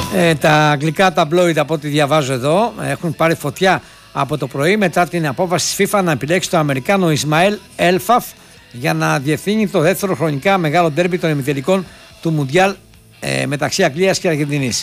Τα αγγλικά ταμπλόιντ, από ό,τι διαβάζω εδώ, έχουν πάρει φωτιά από το πρωί μετά την απόφαση της FIFA να επιλέξει τον Αμερικάνο Ισμαέλ Έλφαφ για να διευθύνει το δεύτερο χρονικά μεγάλο ντέρμπι των ημιτελικών του Μουντιάλ μεταξύ Αγγλίας και Αργεντινής.